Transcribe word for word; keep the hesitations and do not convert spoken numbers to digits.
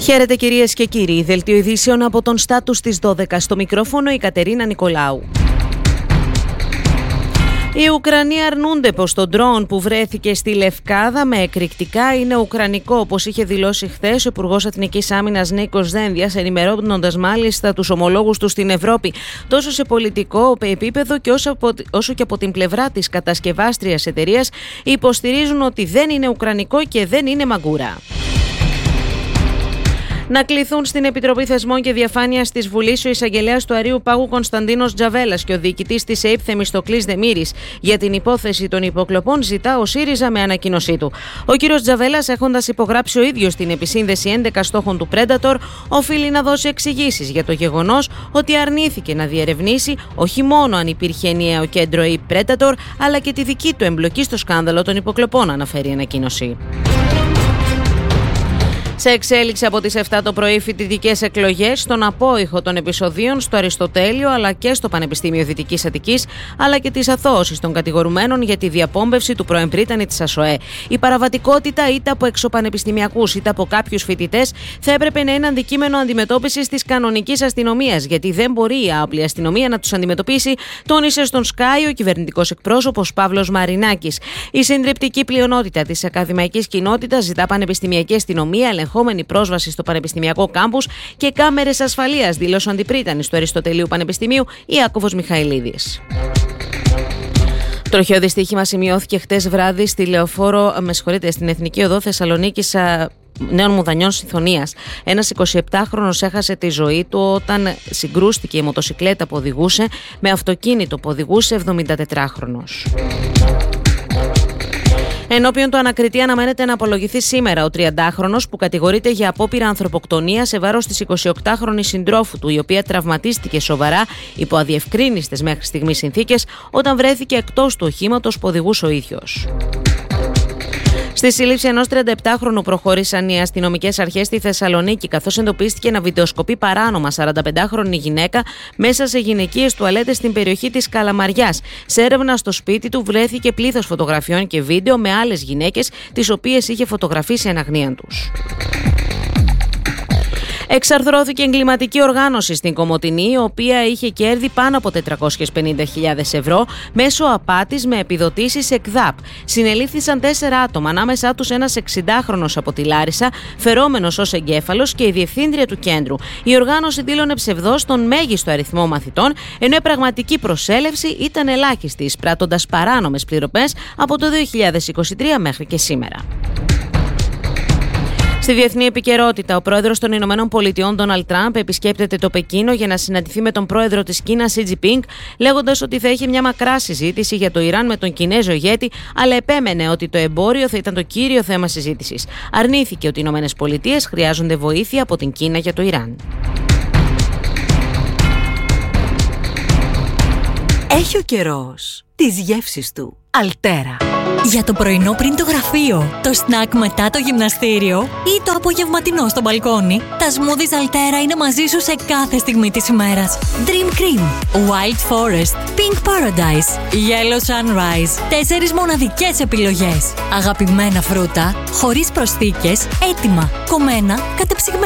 Χαίρετε κυρίες και κύριοι, δελτίο ειδήσεων από τον Στάτους της δώδεκα, στο μικρόφωνο η Κατερίνα Νικολάου. Οι Ουκρανοί αρνούνται πως το ντρόουν που βρέθηκε στη Λευκάδα με εκρηκτικά είναι ουκρανικό, όπως είχε δηλώσει χθες ο Υπουργός Εθνικής Άμυνας Νίκος Δένδιας, ενημερώνοντας μάλιστα τους ομολόγους του στην Ευρώπη, τόσο σε πολιτικό επίπεδο και όσο, από, όσο και από την πλευρά της κατασκευάστριας εταιρείας, υποστηρίζουν ότι δεν είναι ουκρανικό και δεν είναι μαγκούρα. Να κληθούν στην Επιτροπή Θεσμών και Διαφάνειας της Βουλής ο εισαγγελέας του Αρείου Πάγου Κωνσταντίνος Τζαβέλας και ο διοικητής της ΕΥΠ Θεμιστοκλής Δεμήρης για την υπόθεση των υποκλοπών, ζητά ο ΣΥΡΙΖΑ με ανακοίνωσή του. Ο κύριος Τζαβέλας, έχοντας υπογράψει ο ίδιος την επισύνδεση έντεκα στόχων του Predator, οφείλει να δώσει εξηγήσεις για το γεγονός ότι αρνήθηκε να διερευνήσει όχι μόνο αν υπήρχε ενιαίο κέντρο ΕΥΠ Predator, αλλά και τη δική του εμπλοκή στο σκάνδαλο των υποκλοπών, αναφέρει η ανακοίνωση. Σε εξέλιξη από τις επτά το πρωί, φοιτητικές εκλογές στον απόϊχο των επεισοδίων στο Αριστοτέλειο αλλά και στο Πανεπιστήμιο Δυτικής Αττικής, αλλά και της αθώωσης των κατηγορουμένων για τη διαπόμπευση του πρώην πρίτανη της ΑΣΟΕ. Η παραβατικότητα είτε από εξωπανεπιστημιακούς είτε από κάποιους φοιτητές θα έπρεπε να είναι αντικείμενο αντιμετώπισης της κανονικής αστυνομίας, γιατί δεν μπορεί η άοπλη αστυνομία να τους αντιμετωπίσει, τόνισε στον Sky ο κυβερνητικός εκπρόσωπος Παύλος Μαρινάκης. Η συντριπτική πλειονότητα της ακαδημαϊκής κοινότητας ζητά πανεπιστημιακή αστυνομία, ελεγχόμενη πρόσβαση στο πανεπιστημιακό κάμπους και κάμερες ασφαλείας, δήλωσε ο αντιπρίτανης του Αριστοτελείου Πανεπιστημίου Ιάκωβος Μιχαηλίδης. Τροχαίο δυστύχημα σημειώθηκε χτες βράδυ στη Λεωφόρο, με συγχωρείτε, στην Εθνική Οδό Θεσσαλονίκης Νέων Μουδανιών Συμφωνίας. Ένας εικοσιεπτάχρονος έχασε τη ζωή του όταν συγκρούστηκε η μοτοσικλέτα που οδηγούσε με αυτοκίνητο που οδηγούσε εβδομηντατετράχρονος. Ενώπιον του ανακριτή αναμένεται να απολογηθεί σήμερα ο τριαντάχρονος που κατηγορείται για απόπειρα ανθρωποκτονία σε βάρος της εικοσιοκτάχρονης συντρόφου του, η οποία τραυματίστηκε σοβαρά υπό αδιευκρίνιστες μέχρι στιγμής συνθήκες όταν βρέθηκε εκτός του οχήματος που οδηγούσε ο ίδιος. Στη σύλληψη ενός τριανταεπτάχρονου προχώρησαν οι αστυνομικές αρχές στη Θεσσαλονίκη, καθώς εντοπίστηκε να βιντεοσκοπεί παράνομα σαρανταπεντάχρονη γυναίκα μέσα σε γυναικείες τουαλέτες στην περιοχή της Καλαμαριάς. Σε έρευνα στο σπίτι του βρέθηκε πλήθος φωτογραφιών και βίντεο με άλλες γυναίκες, τις οποίες είχε φωτογραφίσει εν αγνίαν τους. Εξαρθρώθηκε εγκληματική οργάνωση στην Κομοτηνή, η οποία είχε κέρδη πάνω από τετρακόσιες πενήντα χιλιάδες ευρώ μέσω απάτης με επιδοτήσεις ΕΚΔΑΠ. Συνελήφθησαν τέσσερα άτομα, ανάμεσά τους ένας εξηντάχρονος από τη Λάρισα, φερόμενος ως εγκέφαλος, και η διευθύντρια του κέντρου. Η οργάνωση δήλωνε ψευδώς τον μέγιστο αριθμό μαθητών, ενώ η πραγματική προσέλευση ήταν ελάχιστη, εισπράττοντας παράνομες πληρωμές από το δύο χιλιάδες είκοσι τρία μέχρι και σήμερα. Στη διεθνή επικαιρότητα, ο πρόεδρος των Ηνωμένων Πολιτειών, Ντόναλντ Τραμπ, επισκέπτεται το Πεκίνο για να συναντηθεί με τον πρόεδρο της Κίνας, Σι Τζινπίνγκ, λέγοντας ότι θα έχει μια μακρά συζήτηση για το Ιράν με τον Κινέζο ηγέτη, αλλά επέμενε ότι το εμπόριο θα ήταν το κύριο θέμα συζήτησης. Αρνήθηκε ότι οι Ηνωμένες Πολιτείες χρειάζονται βοήθεια από την Κίνα για το Ιράν. Έχει ο καιρός τις γεύσεις του. Αλτέρα. Για το πρωινό πριν το γραφείο, το σνακ μετά το γυμναστήριο ή το απογευματινό στο μπαλκόνι, τα smoothies Altera είναι μαζί σου σε κάθε στιγμή της ημέρας. Dream Cream, Wild Forest, Pink Paradise, Yellow Sunrise. Τέσσερις μοναδικές επιλογές. Αγαπημένα φρούτα, χωρίς προσθήκες, έτοιμα, κομμένα, κατεψυγμένα.